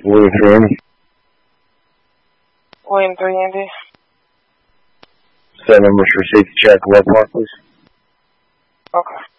William 3 Andy. William 3 Andy. Set numbers for safety check, left mark, please. Okay.